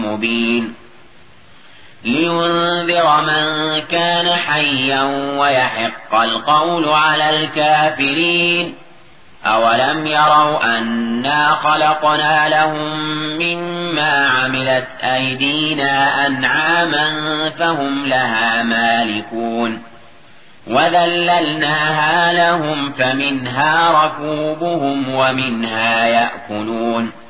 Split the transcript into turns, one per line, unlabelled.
مبين لينذر من كان حيا ويحق القول على الكافرين أولم يروا أنا خلقنا لهم مما عملت أيدينا أنعاما فهم لها مالكون وذللناها لهم فمنها ركوبهم ومنها يأكلون